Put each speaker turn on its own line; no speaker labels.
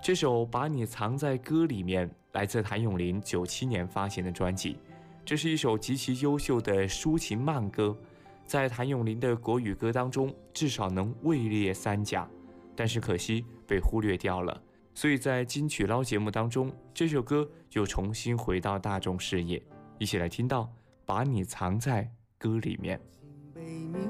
这首《把你藏在歌里面》来自谭咏麟97年发行的专辑，这是一首极其优秀的抒情慢歌，在谭咏麟的国语歌当中至少能位列3甲，但是可惜被忽略掉了。所以在金曲捞节目当中，这首歌又重新回到大众视野。一起来听到《把你藏在歌里面》。
被命